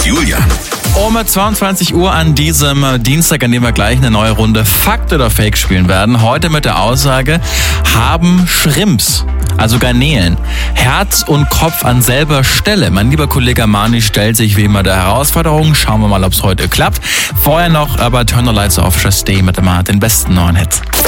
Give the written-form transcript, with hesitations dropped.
Julian. Um 22 Uhr an diesem Dienstag, an dem wir gleich eine neue Runde Fakt oder Fake spielen werden. Heute mit der Aussage, haben Shrimps, also Garnelen, Herz und Kopf an selber Stelle? Mein lieber Kollege Mani stellt sich wie immer der Herausforderung. Schauen wir mal, ob es heute klappt. Vorher noch aber Turn the Lights Off, Just Stay mit immer den besten neuen Hits.